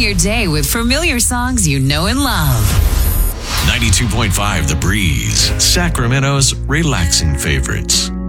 Starting your day with familiar songs you know and love. 92.5 The Breeze, Sacramento's relaxing favorites.